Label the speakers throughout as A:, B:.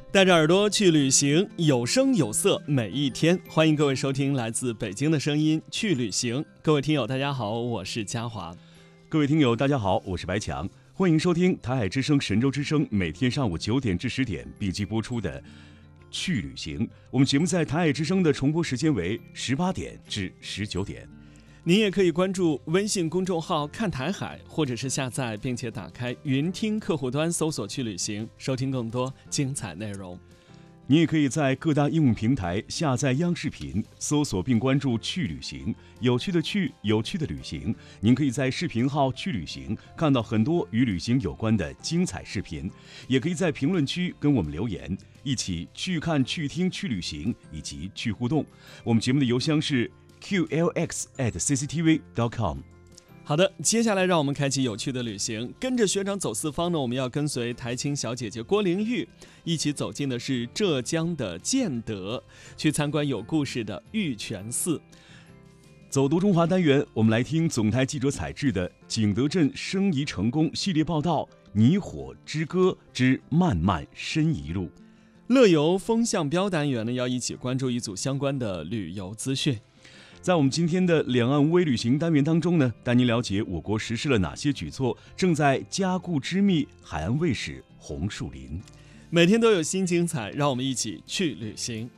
A: 带着耳朵去旅行，有声有色每一天。欢迎各位收听来自北京的声音去旅行。各位听友大家好，我是嘉华。
B: 各位听友大家好，我是白强。欢迎收听台海之声神州之声每天上午9点至10点并机播出的去旅行。我们节目在台海之声的重播时间为18点至19点。
A: 您也可以关注微信公众号看台海，或者是下载并且打开云听客户端搜索去旅行，收听更多精彩内容。
B: 你也可以在各大应用平台下载央视频，搜索并关注去旅行，有趣的去，有趣的旅行。您可以在视频号去旅行看到很多与旅行有关的精彩视频，也可以在评论区跟我们留言，一起去看去听去旅行以及去互动。我们节目的邮箱是qlx@cctv.com。
A: 好的，接下来让我们开启有趣的旅行，跟着学长走四方呢，我们要跟随台青小姐姐郭玲玉一起走进的是浙江的建德，去参观有故事的玉泉寺。
B: 走读中华单元，我们来听总台记者采制的景德镇生仪成功系列报道《泥火之歌之漫漫申遗路》。
A: 乐游风向标单元呢，要一起关注一组相关的旅游资讯。
B: 在我们今天的两岸微旅行单元当中呢，带您了解我国实施了哪些举措，正在加固织密海岸卫士红树林。
A: 每天都有新精彩，让我们一起去旅行。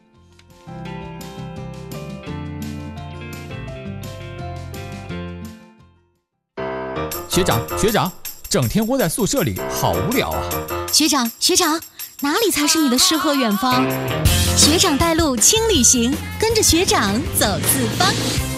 C: 学长，整天窝在宿舍里好无聊啊。
D: 学长，哪里才是你的诗和远方？学长带路轻旅行，跟着学长走四方。